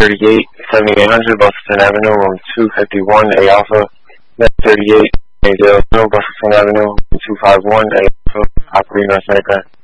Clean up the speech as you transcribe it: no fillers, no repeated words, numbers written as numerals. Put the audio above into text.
38, 7800 Bustleton Avenue, room 251, A Alpha. 38, 80, Bustleton Avenue, room 251, A Alpha, operating North America.